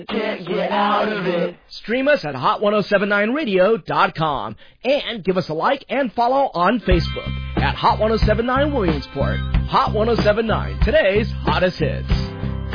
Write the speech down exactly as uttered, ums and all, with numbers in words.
Can't get out of it. Stream us at hot ten seventy-nine radio dot com and give us a like and follow on Facebook at Hot ten seventy-nine Williamsport. Hot ten seventy-nine, today's hottest hits.